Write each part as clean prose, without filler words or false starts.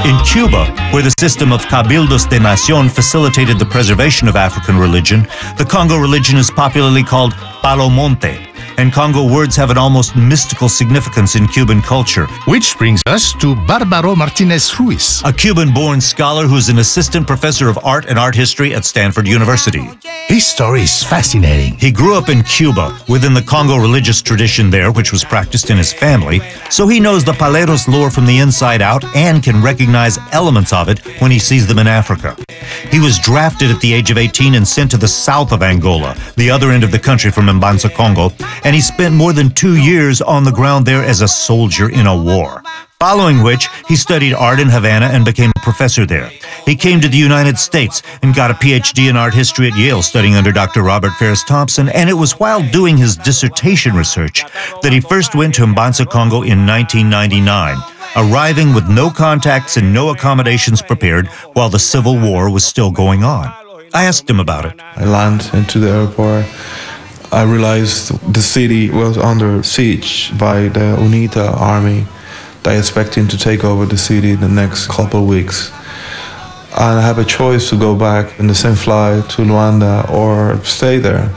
In Cuba, where the system of Cabildos de Nación facilitated the preservation of African religion, the Congo religion is popularly called Palo Monte, and Congo words have an almost mystical significance in Cuban culture. Which brings us to Bárbaro Martínez Ruiz, A Cuban-born scholar who's an assistant professor of art and art history at Stanford University. His story is fascinating. He grew up in Cuba, within the Congo religious tradition there, which was practiced in his family, so he knows the Paleros lore from the inside out and can recognize elements of it when he sees them in Africa. He was drafted at the age of 18 and sent to the south of Angola, the other end of the country from Mbanza, Congo, and he spent more than 2 years on the ground there as a soldier in a war. Following which, he studied art in Havana and became a professor there. He came to the United States and got a PhD in art history at Yale, studying under Dr. Robert Farris Thompson, and it was while doing his dissertation research that he first went to Mbanza, Congo in 1999, arriving with no contacts and no accommodations prepared while the Civil War was still going on. I asked him about it. I landed into the airport. I realized the city was under siege by the UNITA army. They expecting to take over the city in the next couple of weeks. And I have a choice to go back in the same flight to Luanda or stay there.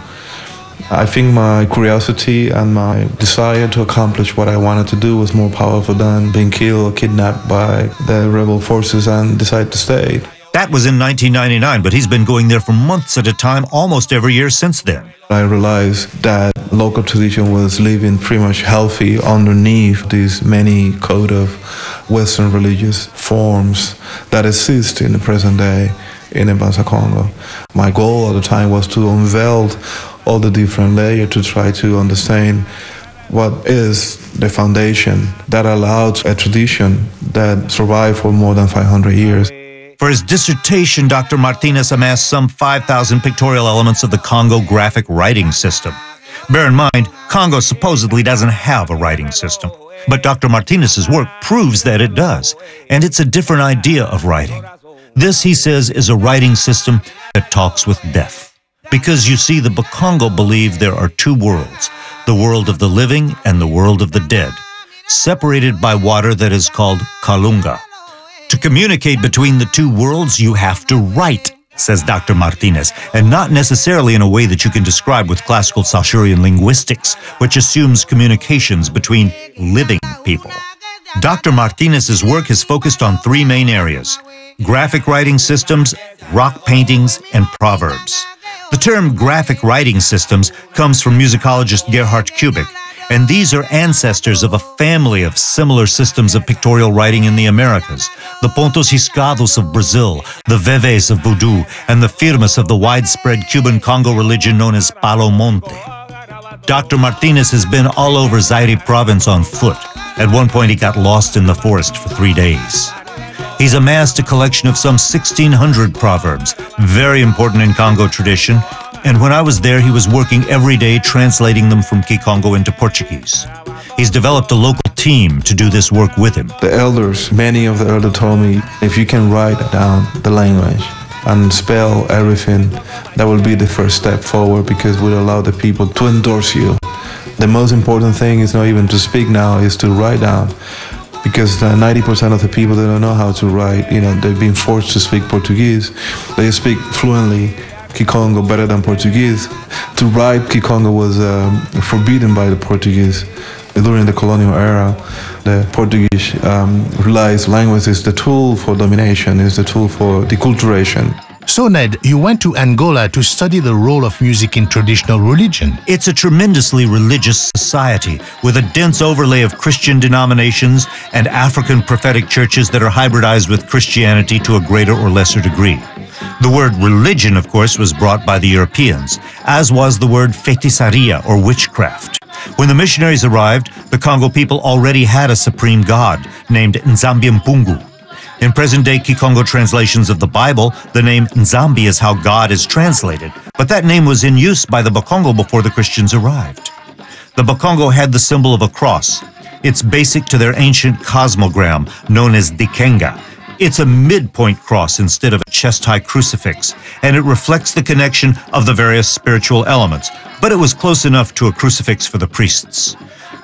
I think my curiosity and my desire to accomplish what I wanted to do was more powerful than being killed or kidnapped by the rebel forces, and decided to stay. That was in 1999, but he's been going there for months at a time almost every year since then. I realized that local tradition was living pretty much healthy underneath these many code of Western religious forms that exist in the present day in Mbanza, Congo. My goal at the time was to unveil all the different layers to try to understand what is the foundation that allowed a tradition that survived for more than 500 years. For his dissertation, Dr. Martinez amassed some 5,000 pictorial elements of the Congo graphic writing system. Bear in mind, Congo supposedly doesn't have a writing system, but Dr. Martinez's work proves that it does, and it's a different idea of writing. This, he says, is a writing system that talks with death. Because you see, the Bakongo believe there are two worlds, the world of the living and the world of the dead, separated by water that is called Kalunga. To communicate between the two worlds, you have to write, says Dr. Martinez, and not necessarily in a way that you can describe with classical Saussurian linguistics, which assumes communications between living people. Dr. Martinez's work is focused on three main areas: graphic writing systems, rock paintings, and proverbs. The term graphic writing systems comes from musicologist Gerhard Kubik, and these are ancestors of a family of similar systems of pictorial writing in the Americas, the Pontos Riscados of Brazil, the Veves of Voodoo, and the Firmas of the widespread Cuban Congo religion known as Palo Monte. Dr. Martinez has been all over Zaire province on foot. At one point, he got lost in the forest for 3 days. He's amassed a collection of some 1,600 proverbs, very important in Congo tradition, and when I was there, he was working every day translating them from Kikongo into Portuguese. He's developed a local team to do this work with him. The elders, many of the elders told me, if you can write down the language and spell everything, that will be the first step forward, because it will allow the people to endorse you. The most important thing is not even to speak now, is to write down. Because 90% of the people, they don't know how to write. They've been forced to speak Portuguese. They speak fluently Kikongo better than Portuguese. To write Kikongo was forbidden by the Portuguese during the colonial era. The Portuguese realized language is the tool for domination, is the tool for deculturation. So, Ned, you went to Angola to study the role of music in traditional religion. It's a tremendously religious society with a dense overlay of Christian denominations and African prophetic churches that are hybridized with Christianity to a greater or lesser degree. The word religion, of course, was brought by the Europeans, as was the word feitiçaria, or witchcraft. When the missionaries arrived, the Congo people already had a supreme god named Nzambi Mpungu. In present-day Kikongo translations of the Bible, the name Nzambi is how God is translated, but that name was in use by the Bakongo before the Christians arrived. The Bakongo had the symbol of a cross. It's basic to their ancient cosmogram, known as Dikenga. It's a midpoint cross instead of a chest-high crucifix, and it reflects the connection of the various spiritual elements, but it was close enough to a crucifix for the priests.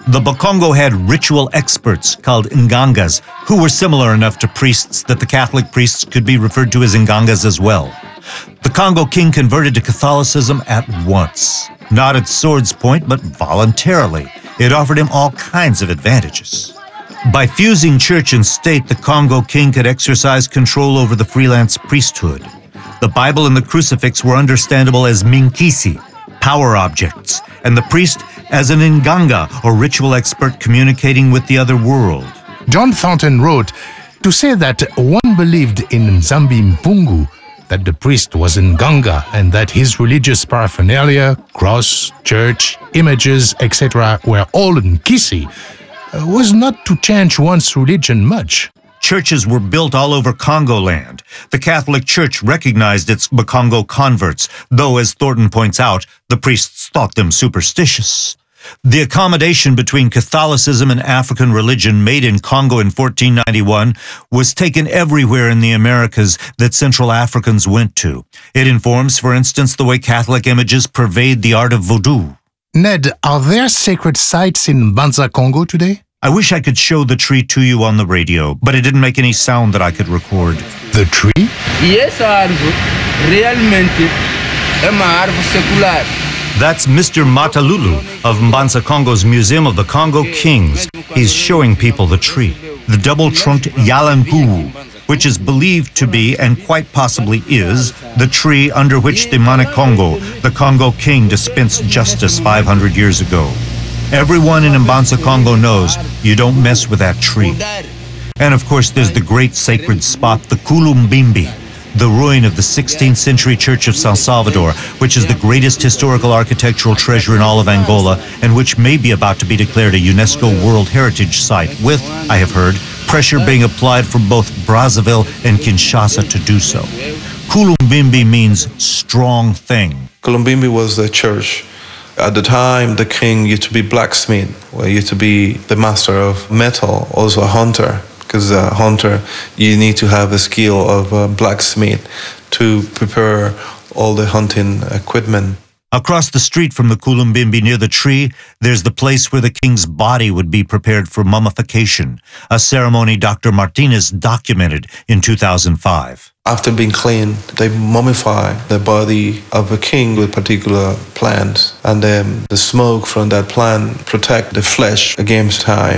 The Bakongo had ritual experts called Ngangas, who were similar enough to priests that the Catholic priests could be referred to as Ngangas as well. The Congo king converted to Catholicism at once. Not at sword's point, but voluntarily. It offered him all kinds of advantages. By fusing church and state, the Congo king could exercise control over the freelance priesthood. The Bible and the crucifix were understandable as minkisi, power objects, and the priest as an Nganga, or ritual expert communicating with the other world. John Thornton wrote, to say that one believed in Nzambi Mpungu, that the priest was Nganga, and that his religious paraphernalia, cross, church, images, etc. were all Nkisi, was not to change one's religion much. Churches were built all over Congo land. The Catholic Church recognized its Bakongo converts, though, as Thornton points out, the priests thought them superstitious. The accommodation between Catholicism and African religion made in Congo in 1491 was taken everywhere in the Americas that Central Africans went to. It informs, for instance, the way Catholic images pervade the art of voodoo. Ned, are there sacred sites in Mbanza Congo today? I wish I could show the tree to you on the radio, but it didn't make any sound that I could record. The tree? Yes, árvore realmente é uma árvore secular. That's Mr. Matalulu of Mbanza Congo's Museum of the Congo Kings. He's showing people the tree, the double-trunked Yalangu, which is believed to be, and quite possibly is, the tree under which the Manikongo, the Congo king, dispensed justice 500 years ago. Everyone in Mbanza Congo knows you don't mess with that tree. And of course there's the great sacred spot, the Kulumbimbi, the ruin of the 16th century church of San Salvador, which is the greatest historical architectural treasure in all of Angola, and which may be about to be declared a UNESCO World Heritage Site, with, I have heard, pressure being applied from both Brazzaville and Kinshasa to do so. Kulumbimbi means strong thing. Kulumbimbi was the church. At the time, the king used to be blacksmith, or used to be the master of metal, also a hunter. Because a hunter, you need to have a skill of a blacksmith to prepare all the hunting equipment. Across the street from the Kulumbimbi near the tree, there's the place where the king's body would be prepared for mummification, a ceremony Dr. Martinez documented in 2005. After being cleaned, they mummify the body of a king with particular plants, and then the smoke from that plant protect the flesh against time.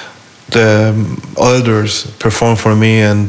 The elders performed for me in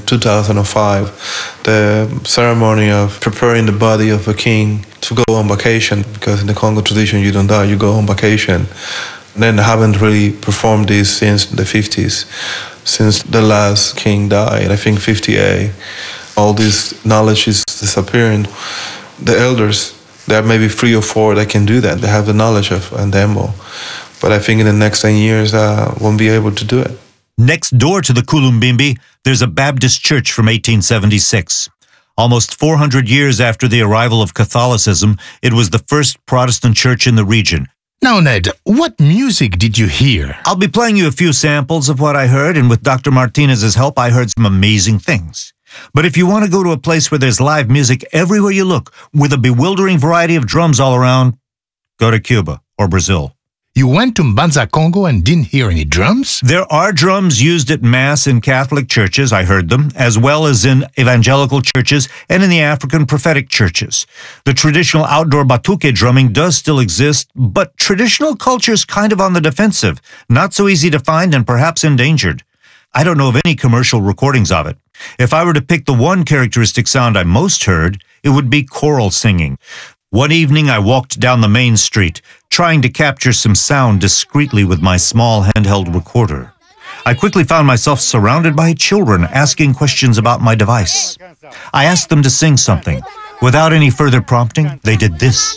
2005 the ceremony of preparing the body of a king to go on vacation, because in the Congo tradition you don't die, you go on vacation. Then I haven't really performed this since the 50s, since the last king died, I think 58. All this knowledge is disappearing. The elders, there are maybe 3 or 4 that can do that. They have the knowledge of Ndembo. But I think in the next 10 years, won't be able to do it. Next door to the Kulumbimbi, there's a Baptist church from 1876. Almost 400 years after the arrival of Catholicism, it was the first Protestant church in the region. Now, Ned, what music did you hear? I'll be playing you a few samples of what I heard, and with Dr. Martinez's help, I heard some amazing things. But if you want to go to a place where there's live music everywhere you look, with a bewildering variety of drums all around, go to Cuba or Brazil. You went to Mbanza Congo and didn't hear any drums? There are drums used at Mass in Catholic churches, I heard them, as well as in evangelical churches and in the African prophetic churches. The traditional outdoor batuque drumming does still exist, but traditional culture's kind of on the defensive, not so easy to find and perhaps endangered. I don't know of any commercial recordings of it. If I were to pick the one characteristic sound I most heard, it would be choral singing. One evening I walked down the main street, trying to capture some sound discreetly with my small handheld recorder. I quickly found myself surrounded by children asking questions about my device. I asked them to sing something. Without any further prompting, they did this.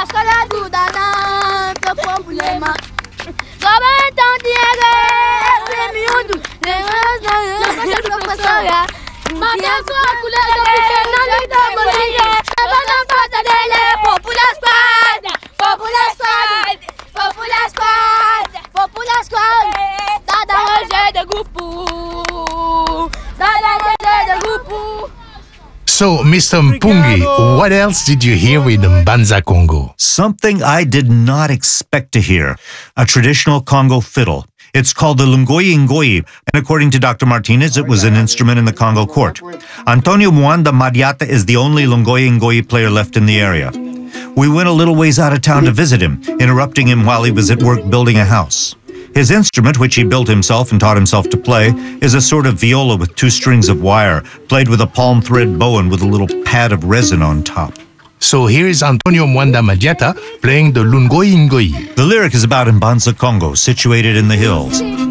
Como então, Diego? So, Mr. Mpungi, what else did you hear in Mbanza Congo? Something I did not expect to hear. A traditional Congo fiddle. It's called the Lungoyi Ngoyi, and according to Dr. Martinez, it was an instrument in the Congo court. Antonio Mwanda Madiata is the only Lungoyi Ngoyi player left in the area. We went a little ways out of town to visit him, interrupting him while he was at work building a house. His instrument, which he built himself and taught himself to play, is a sort of viola with 2 strings of wire, played with a palm thread bow and with a little pad of resin on top. So here is Antonio Mwanda Madiata playing the Lungoyi Ngoyi. The lyric is about Mbanza Congo, situated in the hills.